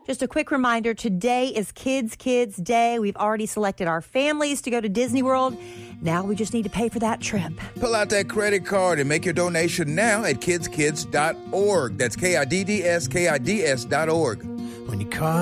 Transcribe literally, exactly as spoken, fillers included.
Just a quick reminder, today is Kids Kids Day. We've already selected our families to go to Disney World. Now we just need to pay for that trip. Pull out that credit card and make your donation now at kids kids dot org. That's K I D D S K I D S dot org. When you call